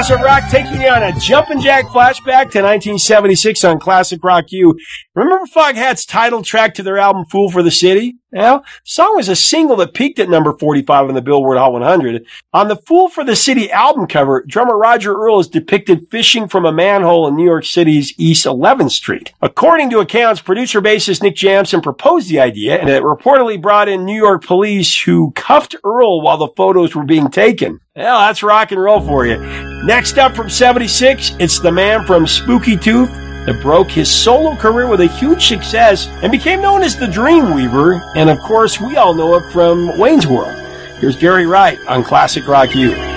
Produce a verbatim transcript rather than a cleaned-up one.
Progressive Rock taking you on a jumpin' jack flashback to nineteen seventy-six on Classic Rock U. Remember Foghat's title track to their album Fool for the City? Well, the song was a single that peaked at number forty-five on the Billboard Hot one hundred. On the Fool for the City album cover, drummer Roger Earl is depicted fishing from a manhole in New York City's East eleventh Street. According to accounts, producer-bassist Nick Jamson proposed the idea, and it reportedly brought in New York police who cuffed Earl while the photos were being taken. Well, that's rock and roll for you. Next up from seventy-six, it's the man from Spooky Tooth that broke his solo career with a huge success and became known as the Dreamweaver, and of course we all know it from Wayne's World. Here's Gary Wright on Classic Rock U.